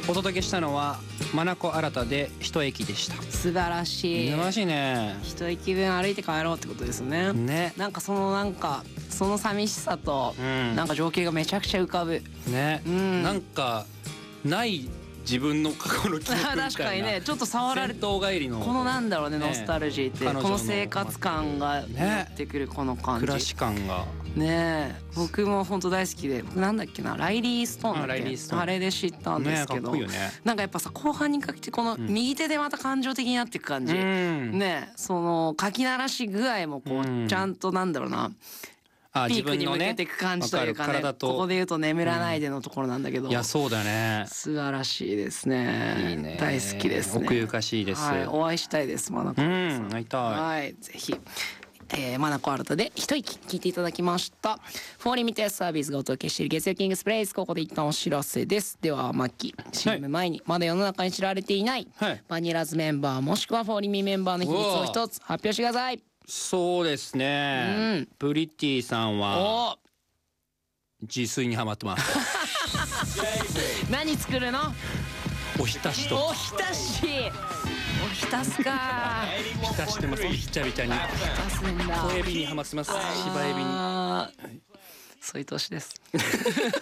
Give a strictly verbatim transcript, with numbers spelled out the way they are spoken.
お届けしたのはマナコ新で一駅でした。 素晴らしい。 素晴らしいね。 一駅分歩いて帰ろうってことですね。 ね。 なんかそのなんかその寂しさと、うん、なんか情景がめちゃくちゃ浮かぶ。 ね。うん、なんかない自分の過去の記憶みたいな。 確かにね、ちょっと触られてこのなんだろうね、ノスタルジーって、この生活感がやってくるこの感じ、 暮らし感がね。僕も本当大好きで、なんだっけな、ライリー・ストーンだっけ、あれで知ったんですけど、なんかやっぱさ、後半にかけてこの右手でまた感情的になっていく感じね、そのかき鳴らし具合もこうちゃんとなんだろうな、ピークに向けていく感じというかね、ここで言うと眠らないでのところなんだけど、 いやそうだね、 素晴らしいですね。いいね、大好きですね。 奥ゆかしいです。 お会いしたいです、マナコさん。 会いたい。 はい、ぜひ。えー、マナコ新で一息聞いていただきました。フォーリミテスサービスがお届けしている月曜キングスプレイス、ここで一旦お知らせです。ではマッキー、 シーエム 前にまだ世の中に知られていない、はい、バニラズメンバーもしくはフォーリミメンバーの秘密を一つ発表してください。そうですね、うん、プリティさんは自炊にハマってます。何作るの？おひたしと。おひたし。おひたすか。ひたしてます。びちゃびちゃに。ひたすんだ。小エビにハマってます。柴エビに。そういう年です。